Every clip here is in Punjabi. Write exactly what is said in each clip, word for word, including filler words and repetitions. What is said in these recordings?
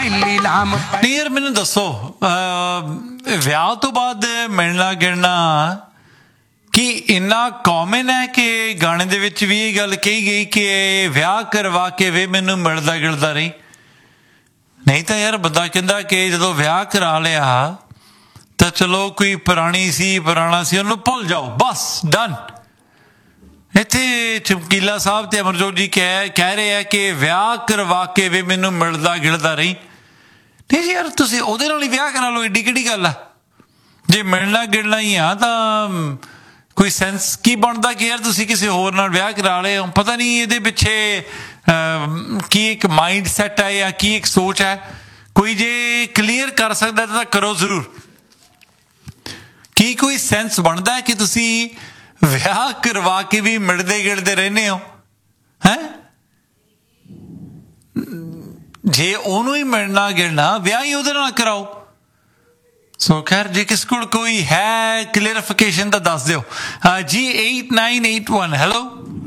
ਪਹਿਲੀ ਲਾਮ ਨਹੀਂ ਯਾਰ ਮੈਨੂੰ ਦੱਸੋ ਵਿਆਹ ਤੋਂ ਬਾਅਦ ਮਿਲਣਾ ਗਿਲਣਾ ਕੀ ਇੰਨਾ ਕਾਮਨ ਹੈ ਕਿ ਗਾਣੇ ਦੇ ਵਿੱਚ ਵੀ ਇਹ ਗੱਲ ਕਹੀ ਗਈ ਕਿ ਵਿਆਹ ਕਰਵਾ ਕੇ ਵੇ ਮੈਨੂੰ ਮਿਲਦਾ ਗਿਲਦਾ ਰਹੀ? ਨਹੀਂ ਤਾਂ ਯਾਰ ਬੰਦਾ ਕਹਿੰਦਾ ਕਿ ਜਦੋਂ ਵਿਆਹ ਕਰਾ ਲਿਆ ਤਾਂ ਚਲੋ ਕੋਈ ਪੁਰਾਣੀ ਸੀ ਪੁਰਾਣਾ ਸੀ ਉਹਨੂੰ ਭੁੱਲ ਜਾਓ, ਬਸ ਡਨ। ਇੱਥੇ ਚਮਕੀਲਾ ਸਾਹਿਬ ਤੇ ਅਮਰਜੋਤ ਜੀ ਕਹਿ ਕਹਿ ਰਹੇ ਆ ਕਿ ਵਿਆਹ ਕਰਵਾ ਕੇ ਵੇ ਮੈਨੂੰ ਮਿਲਦਾ ਗਿਲਦਾ ਰਹੀ। ਨਹੀਂ ਜੀ ਯਾਰ ਤੁਸੀਂ ਉਹਦੇ ਨਾਲ ਹੀ ਵਿਆਹ ਕਰਾ ਲਓ, ਏਡੀ ਕਿਹੜੀ ਗੱਲ ਆ? ਜੇ ਮਿਲਣਾ ਗਿਲਣਾ ਹੀ ਆ ਤਾਂ ਕੋਈ ਸੈਂਸ ਕੀ ਬਣਦਾ ਕਿ ਯਾਰ ਤੁਸੀਂ ਕਿਸੇ ਹੋਰ ਨਾਲ ਵਿਆਹ ਕਰਾ ਲਏ ਹੋ? ਪਤਾ ਨਹੀਂ ਇਹਦੇ ਪਿੱਛੇ ਕੀ ਇੱਕ ਮਾਈਂਡ ਸੈਟ ਹੈ ਜਾਂ ਕੀ ਇੱਕ ਸੋਚ ਹੈ। ਕੋਈ ਜੇ ਕਲੀਅਰ ਕਰ ਸਕਦਾ ਤਾਂ ਕਰੋ ਜ਼ਰੂਰ। ਕੀ ਕੋਈ ਸੈਂਸ ਬਣਦਾ ਕਿ ਤੁਸੀਂ ਵਿਆਹ ਕਰਵਾ ਕੇ ਵੀ ਮਿਲਦੇ ਗਿਲਦੇ ਰਹਿੰਦੇ ਹੋ? ਹੈਂ, ਜੇ ਉਹਨੂੰ ਹੀ ਮਿਲਣਾ ਗਿਲਣਾ ਵਿਆਹ ਹੀ ਉਹਦੇ ਨਾਲ ਕਰਾਓ। ਸੋ ਖੈਰ ਜੇ ਕਿਸ ਕੋਲ ਕੋਈ ਹੈ ਕਲੀਅਰਿਫਿਕੇਸ਼ਨ ਤਾਂ ਦੱਸ ਦਿਓ ਜੀ। Eight nine eight one hello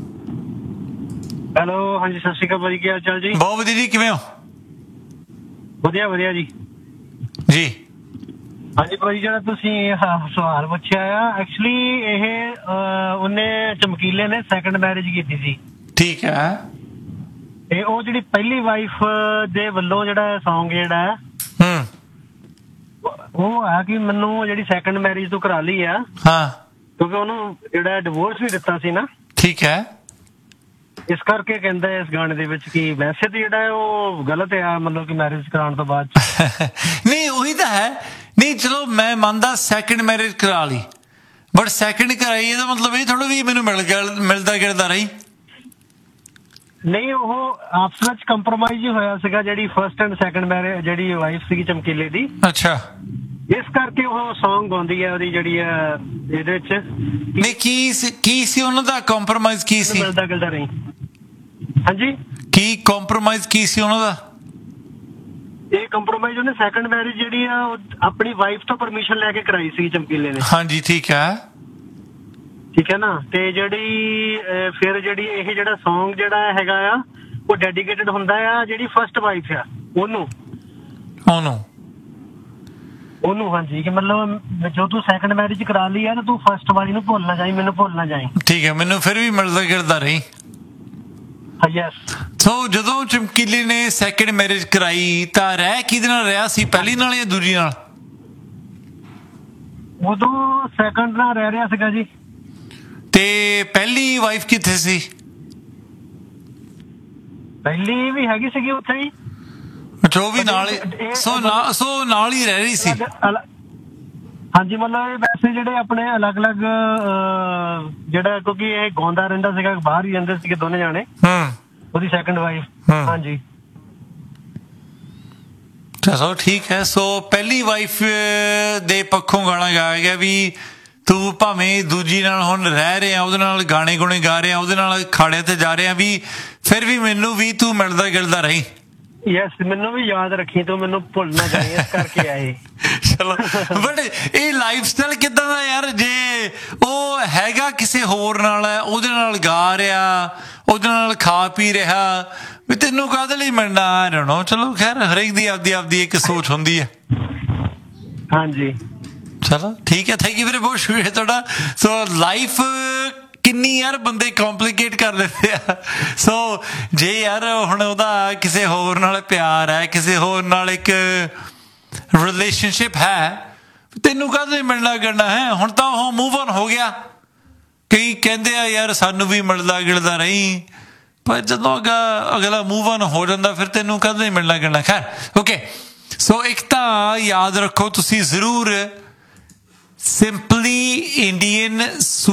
hello ਹਾਂਜੀ ਸਤਿ ਸ਼੍ਰੀ ਅਕਾਲ ਭਾਜੀ, ਕੀ ਹਾਲ ਚਾਲ ਜੀ? ਬਹੁਤ ਵਧੀਆ ਜੀ, ਕਿਵੇਂ ਹੋ? ਵਧੀਆ ਵਧੀਆ ਜੀ ਜੀ ਹਾਂਜੀ ਭਾਜੀ, ਜਿਹੜਾ ਤੁਸੀਂ ਸਵਾਲ ਪੁੱਛਿਆ ਆ ਐਕਚੁਅਲੀ ਇਹ ਉਹਨੇ ਚਮਕੀਲੇ ਨੇ ਸੈਕੰਡ ਮੈਰਿਜ ਕੀਤੀ ਸੀ। ਠੀਕ ਹੈ। ਤੇ ਉਹ ਜਿਹੜੀ ਪਹਿਲੀ ਵਾਈਫ ਦੇ ਵੱਲੋਂ ਜਿਹੜਾ ਸੌਂਗ ਜਿਹੜਾ ਹੂੰ ਉਹ ਆ ਕਿ ਮੈਨੂੰ ਜਿਹੜੀ ਸੈਕੰਡ ਮੈਰਿਜ ਤੋਂ ਕਰਾ ਲਈ ਆ, ਹਾਂ, ਕਿਉਂਕਿ ਉਹਨੂੰ ਜਿਹੜਾ ਡਿਵੋਰਸ ਵੀ ਦਿੱਤਾ ਸੀ ਨਾ। ਠੀਕ ਹੈ। ਇਸ ਕਰਕੇ ਕਹਿੰਦਾ ਇਸ ਗਾਣੇ ਦੇ ਵਿੱਚ ਕਿ ਵੈਸੇ ਤਾਂ ਜਿਹੜਾ ਉਹ ਗਲਤ ਆ, ਮਤਲਬ ਕਿ ਮੈਰਿਜ ਕਰਾਉਣ ਤੋਂ ਬਾਅਦ ਨਹੀਂ ਉਹੀ ਤਾਂ ਹੈ। ਨਹੀਂ ਚਲੋ ਮੈਂ ਮੰਨਦਾ ਸੈਕਿੰਡ ਮੈਰਿਜ ਕਰਾ ਲਈ, ਬਟ ਸੈਕਿੰਡ ਕਰਾਈ ਇਹਦਾ ਮਤਲਬ ਇਹ ਥੋੜਾ ਵੀ ਮੈਨੂੰ ਮਿਲ ਗਿਆ ਮਿਲਦਾ ਗਿਲਦਾ ਰਹੀ। ਨਹੀਂ, ਉਹ ਆਪਸ ਵਿੱਚ ਕੰਪਰੋਮਾਈਜ਼ ਹੀ ਹੋਇਆ ਸੀਗਾ ਜਿਹੜੀ ਫਰਸਟ ਐਂਡ ਸੈਕਿੰਡ ਮੈਰਿਜ ਜਿਹੜੀ ਵਾਈਫ ਸੀਗੀ ਚਮਕੀਲੇ ਦੀ। ਅੱਛਾ, ਇਸ ਕਰਕੇ ਉਹ ਸੌਂਗ ਗਾਉਂਦੀ ਹੈ ਉਹਦੀ ਜਿਹੜੀ ਆ ਇਹਦੇ ਵਿੱਚ। ਨਹੀਂ ਕੀ ਸੀ ਕੀ ਸੀ ਉਹਨਾਂ ਦਾ ਕੰਪਰੋਮਾਈਜ਼? ਕੀ ਸੀ? ਮਿਲਦਾ ਗਿਲਦਾ ਰਹੀ। ਹਾਂਜੀ, ਕੀ ਕੰਪਰੋਮਾਈਜ਼ ਕੀ ਸੀ ਉਹਨਾਂ ਦਾ? ਇਹ ਕੰਪਰੋਮਾਈਜ਼ ਉਹਨੇ ਸੈਕੰਡ ਮੈਰਿਜ ਜਿਹੜੀ ਆ ਆਪਣੀ ਵਾਈਫ ਤੋਂ ਪਰਮਿਸ਼ਨ ਲੈ ਕੇ ਕਰਾਈ ਸੀ ਚਮਕੀਲੇ ਨੇ। ਹਾਂਜੀ ਠੀਕ ਹੈ। ਠੀਕ ਹੈ ਨਾ। ਤੇ ਜਿਹੜੀ ਫਿਰ ਜਿਹੜੀ ਇਹ ਜਿਹੜਾ ਸੌਂਗ ਜਿਹੜਾ ਹੈਗਾ ਆ ਉਹ ਡੈਡੀਕੇਟਡ ਹੁੰਦਾ ਆ ਜਿਹੜੀ ਫਰਸਟ ਵਾਈਫ ਆ ਉਹਨੂੰ ਉਹਨੂੰ ਉਹਨੂੰ ਹਾਂਜੀ, ਕਿ ਮਤਲਬ ਜੋ ਤੂੰ ਸੈਕੰਡ ਮੈਰਿਜ ਕਰਾ ਲਈ ਆ ਨਾ ਤੂੰ ਫਰਸਟ ਵਾਲੀ ਨੂੰ ਭੁੱਲ ਨਾ ਜਾਈਂ, ਮੈਨੂੰ ਭੁੱਲ ਨਾ ਜਾਈਂ। ਠੀਕ ਹੈ, ਮੈਨੂੰ ਫਿਰ ਵੀ ਮਿਲਦਾ ਗਿਲਦਾ ਰਹੀ। ਯੈਸ। ਸੋ ਜਦੋਂ ਚਮਕੀਲੇ ਨੇ ਸੈਕਿੰਡ ਮੈਰਿਜ ਕਰਾਈ ਤਾਂ ਰਹਿ ਕਿਹਦੇ ਨਾਲ ਰਿਹਾ ਸੀ, ਪਹਿਲੀ ਨਾਲ ਜਾਂ ਦੂਜੀ ਨਾਲ? ਉਦੋਂ ਸੈਕੰਡ ਨਾਲ ਰਹਿ ਰਿਹਾ ਸੀਗਾ ਜੀ। ਤੇ ਪਹਿਲੀ ਵਾਈਫ ਕਿੱਥੇ ਸੀ? ਪਹਿਲੀ ਵੀ ਹੈਗੀ ਸੀਗੀ ਉੱਥੇ ਹੀ। ਅੱਛਾ, ਉਹ ਵੀ ਨਾਲ ਹੀ। ਸੋ ਨਾਲ ਸੋ ਨਾਲ ਹੀ ਰਹਿ ਰਹੀ ਸੀ। ਹਾਂਜੀ, ਮਤਲਬ ਇਹ ਵੈਸੇ ਜਿਹੜੇ ਆਪਣੇ ਅਲੱਗ-ਅਲੱਗ ਜਿਹੜਾ ਕਿਉਂਕਿ ਇਹ ਗਾਉਂਦਾ ਰਹਿੰਦਾ ਸੀਗਾ, ਬਾਹਰ ਹੀ ਰਹਿੰਦੇ ਸੀਗੇ ਦੋਨੇ ਜਾਣੇ। ਹੂੰ, ਉਹਦੀ ਸੈਕੰਡ ਵਾਈਫ। ਹਾਂਜੀ ਚਲੋ ਠੀਕ ਹੈ। ਸੋ ਪਹਿਲੀ ਵਾਈਫ ਦੇ ਪੱਖੋਂ ਗਾਣਾ ਗਾਇਆ ਗਿਆ ਵੀ ਤੂੰ ਭਾਵੇਂ ਦੂਜੀ ਨਾਲ ਹੁਣ ਰਹਿ ਰਿਹਾ, ਉਹਦੇ ਨਾਲ ਗਾਣੇ ਗੁਣੇ ਗਾ ਰਿਹਾ, ਉਹਦੇ ਨਾਲ ਖਾੜੇ ਤੇ ਜਾ ਰਿਹਾ, ਵੀ ਫਿਰ ਵੀ ਮੈਨੂੰ ਵੀ ਤੂੰ ਮਿਲਦਾ ਗਿਲਦਾ ਰਹੀ। ਯੈਸ, ਮੈਨੂੰ ਵੀ ਯਾਦ ਰੱਖੀ ਤੂੰ, ਮੈਨੂੰ ਭੁੱਲ ਨਾ ਜਾਈਂ, ਇਸ ਕਰਕੇ ਆਏ। ਚਲੋ, ਬਟ ਇਹ ਲਾਈਫ ਸਟਾਈਲ ਕਿੱਦਾਂ ਦਾ ਯਾਰ? ਜੇ ਉਹ ਹੈਗਾ ਕਿਸੇ ਹੋਰ ਨਾਲ, ਉਹਦੇ ਨਾਲ ਗਾ ਰਿਹਾ, ਉਹਦੇ ਨਾਲ ਖਾ ਪੀ ਰਿਹਾ, ਵੀ ਤੈਨੂੰ ਕਾਹਦੇ ਲਈ ਮਿਲਣਾ? I don't know. ਚਲੋ ਖੈਰ ਹਰੇਕ ਦੀ ਆਪਦੀ ਆਪਦੀ ਇੱਕ ਸੋਚ ਹੁੰਦੀ ਹੈ। ਹਾਂਜੀ ਚਲੋ ਠੀਕ ਹੈ, ਥੈਂਕ ਯੂ ਵੀਰੇ, ਬਹੁਤ ਸ਼ੁਕਰੀਆ ਤੁਹਾਡਾ। ਸੋ ਲਾਈਫ ਕਿੰਨੀ ਯਾਰ ਬੰਦੇ ਕੰਪਲੀਕੇਟ ਕਰ ਦਿੰਦੇ ਆ। ਸੋ ਜੇ ਯਾਰ ਹੁਣ ਉਹਦਾ ਕਿਸੇ ਹੋਰ ਨਾਲ ਪਿਆਰ ਹੈ, ਕਿਸੇ ਹੋਰ ਨਾਲ ਇੱਕ ਰਿਲੇਸ਼ਨਸ਼ਿਪ ਹੈ, ਤੈਨੂੰ ਕਾਹਦੇ ਮਿਲਣਾ ਗਿਲਣਾ ਹੈ? ਹੁਣ ਤਾਂ ਉਹ ਮੂਵ ਔਨ ਹੋ ਗਿਆ। ਕਈ ਕਹਿੰਦੇ ਆ ਯਾਰ ਸਾਨੂੰ ਵੀ ਮਿਲਦਾ ਗਿਲਦਾ ਰਹੀ, ਪਰ ਜਦੋਂ ਅਗਾ ਅਗਲਾ ਮੂਵ ਔਨ ਹੋ ਜਾਂਦਾ ਫਿਰ ਤੈਨੂੰ ਕਾਹਦੇ ਮਿਲਣਾ ਗਿਲਣਾ। ਖੈਰ ਓਕੇ। ਸੋ ਇੱਕ ਤਾਂ ਯਾਦ ਰੱਖੋ ਤੁਸੀਂ ਜ਼ਰੂਰ, ਸਿੰਪਲੀ ਇੰਡੀਅਨ